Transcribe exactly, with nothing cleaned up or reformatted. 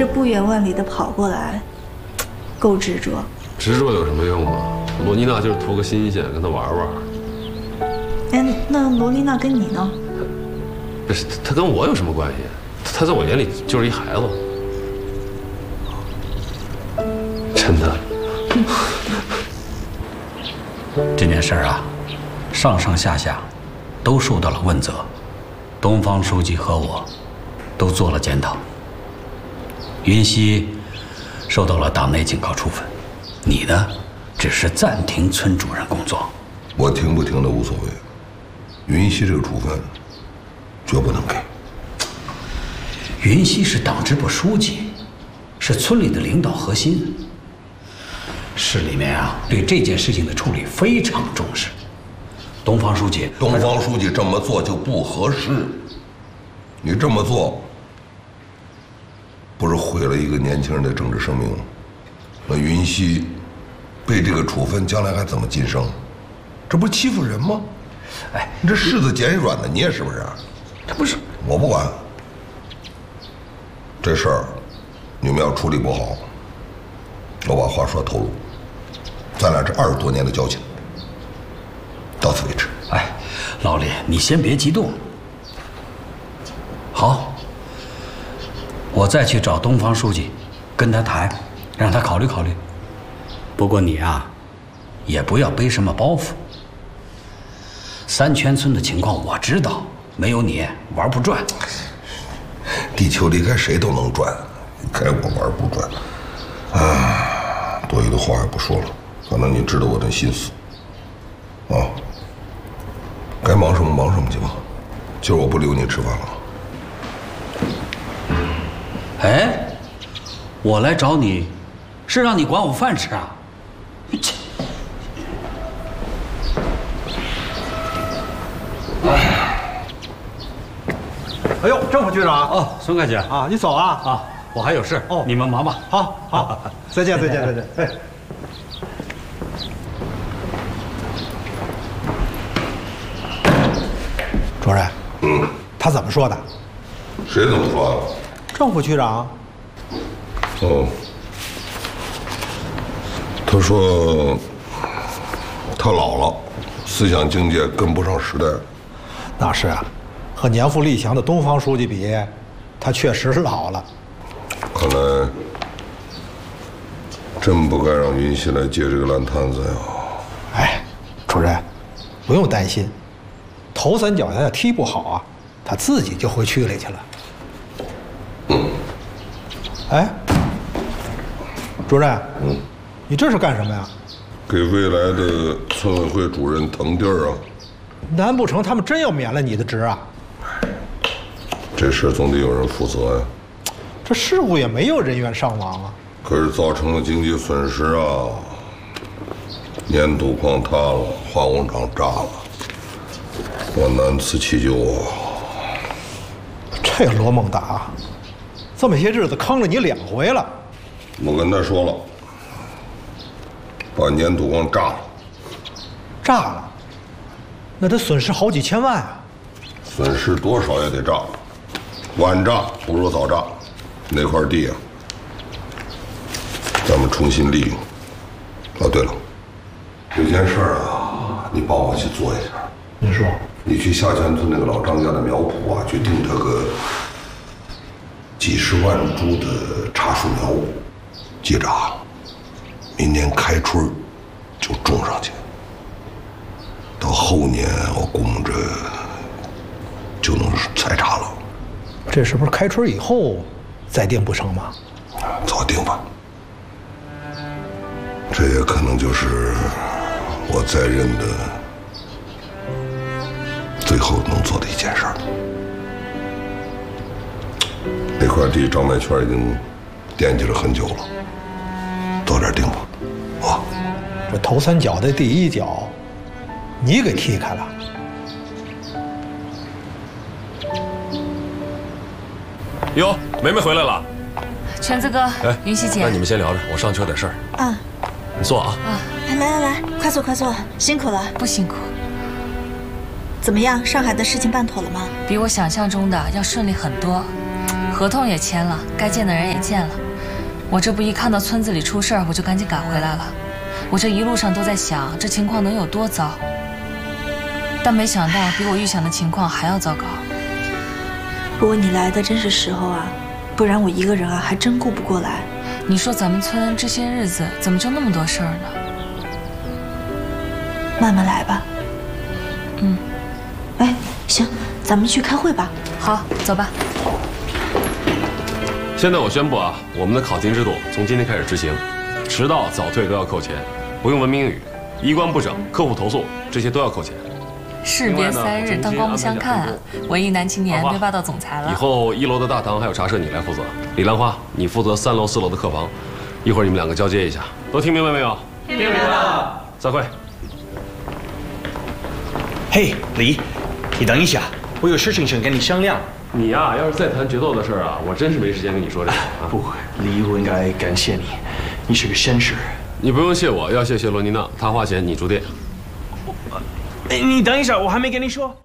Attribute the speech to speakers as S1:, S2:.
S1: 这不远万里的跑过来，够执着。
S2: 执着有什么用啊？罗妮娜就是图个新鲜，跟她玩玩。
S1: 哎，那罗丽娜跟你呢？
S2: 不是，她跟我有什么关系？她在我眼里就是一孩子。真的。
S3: 这件事儿啊，上上下下都受到了问责，东方书记和我都做了检讨。云溪受到了党内警告处分，你呢，只是暂停村主任工作。
S4: 我停不停的无所谓，云溪这个处分绝不能给。
S3: 云溪是党支部书记，是村里的领导核心。市里面啊，对这件事情的处理非常重视。东方书记，
S4: 东方书记这么做就不合适。你这么做，不是毁了一个年轻人的政治生命吗？那云溪被这个处分，将来还怎么晋升？这不是欺负人吗？哎，你这柿子捡软的捏是不是？这不是，我不管。这事儿你们要处理不好，我把话说透露，咱俩这二十多年的交情，到此为止。
S3: 哎，老李，你先别激动。好，我再去找东方书记，跟他谈，让他考虑考虑。不过你啊，也不要背什么包袱。三泉村的情况我知道，没有你玩不转。
S4: 地球离开谁都能转，开我玩不转。啊，多余的话也不说了，反正你知道我的心思。啊，该忙什么忙什么去吧。今儿我不留你吃饭了。
S3: 哎，我来找你，是让你管我饭吃啊？切！
S5: 哎呦，郑副局长
S3: 哦，孙会计
S5: 啊，你走啊？
S3: 啊，我还有事
S5: 哦，
S3: 你们忙吧。
S5: 好，好，再见，再见，再见。哎，主任，
S4: 嗯，
S5: 他怎么说的？
S4: 谁怎么说的？
S5: 郑副局长。
S4: 哦，他说他老了，思想境界跟不上时代。
S5: 那是啊，和年富力强的东方书记比，他确实老了。
S4: 看来真不该让云溪来接这个烂摊子呀。
S5: 哎，主任，不用担心，头三脚要踢不好啊，他自己就回区里去了。
S4: 嗯。
S5: 哎，主任，
S4: 嗯，
S5: 你这是干什么呀？
S4: 给未来的村委会主任腾地儿啊。
S5: 难不成他们真要免了你的职啊？
S4: 这事总得有人负责呀。
S5: 这事故也没有人员伤亡啊。
S4: 可是造成了经济损失啊，粘土矿塌了，化工厂炸了，我难辞其咎啊。
S5: 这罗孟达，这么些日子坑了你两回了。
S4: 我跟他说了，把粘土矿炸了。
S5: 炸了？那得损失好几千万啊！
S4: 损失多少也得炸，晚炸不如早炸。那块地啊，咱们重新利用。哦，对了，有件事啊，你帮我去做一下。
S5: 您说，
S4: 你去下泉村那个老张家的苗圃啊，去订他个几十万株的茶树苗，记着啊，明年开春就种上去。到后年我估摸着就能采茶了。
S5: 这是不是开春以后再定不成吗？
S4: 早定吧。这也可能就是我在任的最后能做的一件事儿。那块地张麦圈已经惦记了很久了，早点定吧。啊，
S5: 这头三脚的第一脚，你给踢开了。
S6: 哟，梅梅回来了。
S7: 全子哥，哎，云溪姐，
S6: 那你们先聊着，我上去有点事儿。
S1: 啊，
S6: 你坐啊。
S1: 啊，来来来，快坐快坐，辛苦了。
S7: 不辛苦。
S1: 怎么样，上海的事情办妥了吗？
S7: 比我想象中的要顺利很多。 合同也签了，该见的人也见了。我这不一看到村子里出事儿，我就赶紧赶回来了。我这一路上都在想，这情况能有多糟？但没想到比我预想的情况还要糟糕。
S1: 不过你来的真是时候啊，不然我一个人啊还真顾不过来。
S7: 你说咱们村这些日子怎么就那么多事儿呢？
S1: 慢慢来吧。
S7: 嗯。
S1: 哎，行，咱们去开会吧。
S7: 好，走吧。
S2: 现在我宣布啊，我们的考勤制度从今天开始执行，迟到早退都要扣钱，不用文明语，衣冠不整，客户投诉这些都要扣钱。
S7: 士别三日，灯光不相看啊！文艺男青年被霸道总裁了。
S2: 以后一楼的大堂还有茶社你来负责，李兰花你负责三楼、四楼的客房，一会儿你们两个交接一下，都听明白没有？
S8: 听明白了。
S2: 散会。
S8: 嘿，李，你等一下，我有事情想跟你商量。
S2: 你呀、啊，要是再谈决斗的事儿啊，我真是没时间跟你说这个。啊、
S8: 不，李，我应该感谢你，你是个绅士。
S2: 你不用谢我，要谢谢罗妮娜，她花钱你住店。
S8: 哎，你等一下，我还没跟你说。